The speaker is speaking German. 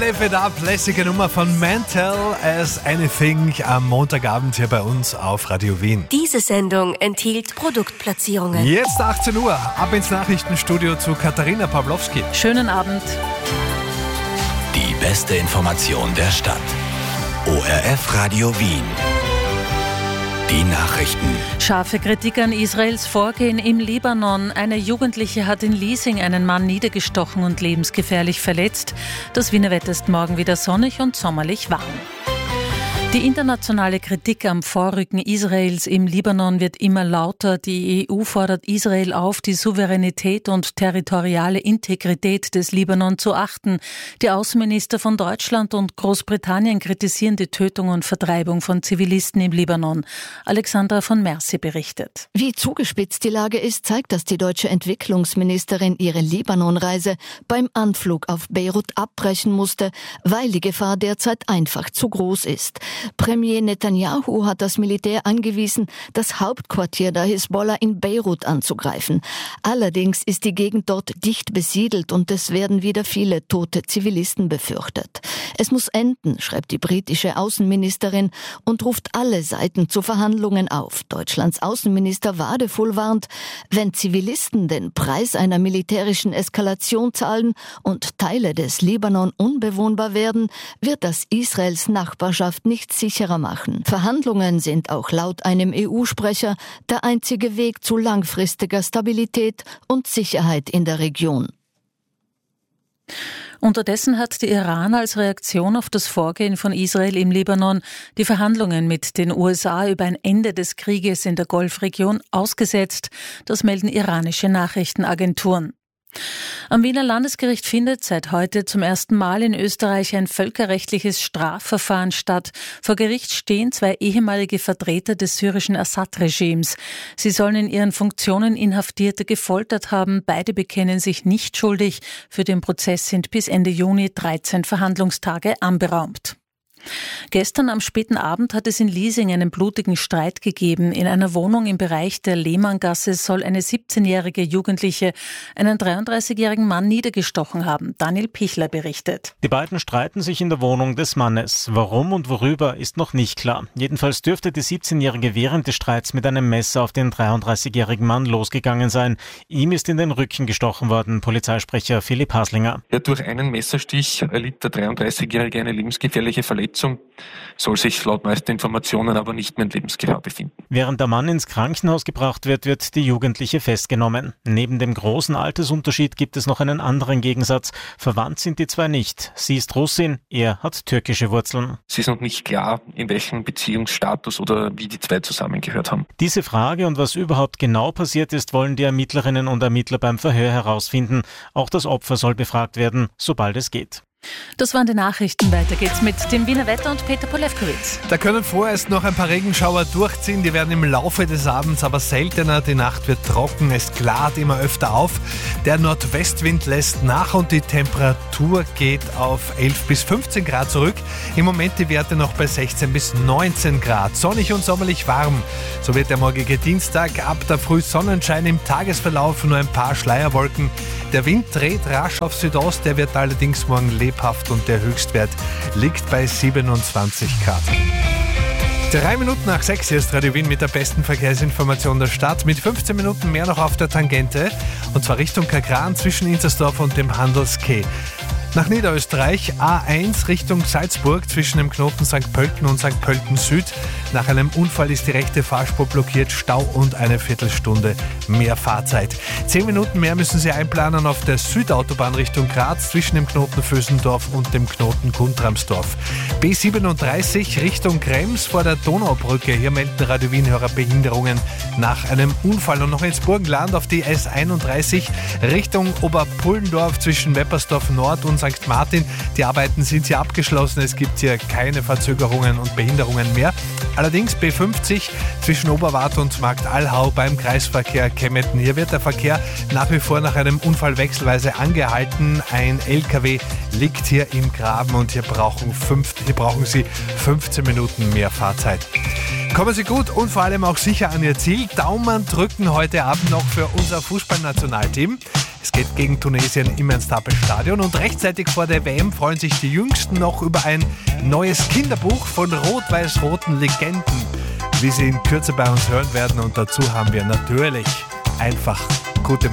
Live It Up, lässige Nummer von Mental as Anything am Montagabend hier bei uns auf Radio Wien. Diese Sendung enthielt Produktplatzierungen. Jetzt 18 Uhr, ab ins Nachrichtenstudio zu Katharina Pawlowski. Schönen Abend. Die beste Information der Stadt. ORF Radio Wien. Die Nachrichten. Scharfe Kritik an Israels Vorgehen im Libanon. Eine Jugendliche hat in Liesing einen Mann niedergestochen und lebensgefährlich verletzt. Das Wiener Wetter ist morgen wieder sonnig und sommerlich warm. Die internationale Kritik am Vorrücken Israels im Libanon wird immer lauter. Die EU fordert Israel auf, die Souveränität und territoriale Integrität des Libanon zu achten. Die Außenminister von Deutschland und Großbritannien kritisieren die Tötung und Vertreibung von Zivilisten im Libanon. Alexandra von Mercy berichtet. Wie zugespitzt die Lage ist, zeigt, dass die deutsche Entwicklungsministerin ihre Libanonreise beim Anflug auf Beirut abbrechen musste, weil die Gefahr derzeit einfach zu groß ist. Premier Netanyahu hat das Militär angewiesen, das Hauptquartier der Hisbollah in Beirut anzugreifen. Allerdings ist die Gegend dort dicht besiedelt und es werden wieder viele tote Zivilisten befürchtet. Es muss enden, schreibt die britische Außenministerin und ruft alle Seiten zu Verhandlungen auf. Deutschlands Außenminister Wadefull warnt, wenn Zivilisten den Preis einer militärischen Eskalation zahlen und Teile des Libanon unbewohnbar werden, wird das Israels Nachbarschaft nicht sicherer machen. Verhandlungen sind auch laut einem EU-Sprecher der einzige Weg zu langfristiger Stabilität und Sicherheit in der Region. Unterdessen hat der Iran als Reaktion auf das Vorgehen von Israel im Libanon die Verhandlungen mit den USA über ein Ende des Krieges in der Golfregion ausgesetzt. Das melden iranische Nachrichtenagenturen. Am Wiener Landesgericht findet seit heute zum ersten Mal in Österreich ein völkerrechtliches Strafverfahren statt. Vor Gericht stehen 2 ehemalige Vertreter des syrischen Assad-Regimes. Sie sollen in ihren Funktionen Inhaftierte gefoltert haben. Beide bekennen sich nicht schuldig. Für den Prozess sind bis Ende Juni 13 Verhandlungstage anberaumt. Gestern am späten Abend hat es in Liesing einen blutigen Streit gegeben. In einer Wohnung im Bereich der Lehmanngasse soll eine 17-jährige Jugendliche einen 33-jährigen Mann niedergestochen haben. Daniel Pichler berichtet. Die beiden streiten sich in der Wohnung des Mannes. Warum und worüber ist noch nicht klar. Jedenfalls dürfte die 17-jährige während des Streits mit einem Messer auf den 33-jährigen Mann losgegangen sein. Ihm ist in den Rücken gestochen worden, Polizeisprecher Philipp Haslinger. Ja, durch einen Messerstich erlitt der 33-jährige eine lebensgefährliche Verletzung, soll sich laut neuesten Informationen aber nicht mehr in Lebensgefahr befinden. Während der Mann ins Krankenhaus gebracht wird, wird die Jugendliche festgenommen. Neben dem großen Altersunterschied gibt es noch einen anderen Gegensatz. Verwandt sind die zwei nicht. Sie ist Russin, er hat türkische Wurzeln. Es ist noch nicht klar, in welchem Beziehungsstatus oder wie die zwei zusammengehört haben. Diese Frage und was überhaupt genau passiert ist, wollen die Ermittlerinnen und Ermittler beim Verhör herausfinden. Auch das Opfer soll befragt werden, sobald es geht. Das waren die Nachrichten. Weiter geht's mit dem Wiener Wetter und Peter Polewkowitz. Da können vorerst noch ein paar Regenschauer durchziehen. Die werden im Laufe des Abends aber seltener. Die Nacht wird trocken, es klart immer öfter auf. Der Nordwestwind lässt nach und die Temperatur geht auf 11 bis 15 Grad zurück. Im Moment die Werte noch bei 16 bis 19 Grad. Sonnig und sommerlich warm. So wird der morgige Dienstag. Ab der Früh Sonnenschein, im Tagesverlauf nur ein paar Schleierwolken. Der Wind dreht rasch auf Südost. Der wird allerdings morgen lebhaft und der Höchstwert liegt bei 27 Grad. 3 Minuten nach 6 hier ist Radio Wien mit der besten Verkehrsinformation der Stadt. Mit 15 Minuten mehr noch auf der Tangente. Und zwar Richtung Kagran zwischen Inzersdorf und dem Handelsquai. Nach Niederösterreich A1 Richtung Salzburg zwischen dem Knoten St. Pölten und St. Pölten Süd. Nach einem Unfall ist die rechte Fahrspur blockiert, Stau und eine Viertelstunde mehr Fahrzeit. 10 Minuten mehr müssen Sie einplanen auf der Südautobahn Richtung Graz zwischen dem Knoten Vösendorf und dem Knoten Guntramsdorf. B37 Richtung Krems vor der Donaubrücke. Hier melden Radio Wien-Hörer Behinderungen nach einem Unfall. Und noch ins Burgenland auf die S31 Richtung Oberpullendorf zwischen Weppersdorf Nord und St. Martin. Die Arbeiten sind hier abgeschlossen. Es gibt hier keine Verzögerungen und Behinderungen mehr. Allerdings B50 zwischen Oberwart und Markt Allhau beim Kreisverkehr Kemmetten. Hier wird der Verkehr nach wie vor nach einem Unfall wechselweise angehalten. Ein LKW liegt hier im Graben und hier brauchen Sie 15 Minuten mehr Fahrzeit. Kommen Sie gut und vor allem auch sicher an Ihr Ziel. Daumen drücken heute Abend noch für unser Fußballnationalteam. Es geht gegen Tunesien im Ernst-Happel-Stadion und rechtzeitig vor der WM freuen sich die Jüngsten noch über ein neues Kinderbuch von rot-weiß-roten Legenden, wie Sie in Kürze bei uns hören werden. Und dazu haben wir natürlich einfach gute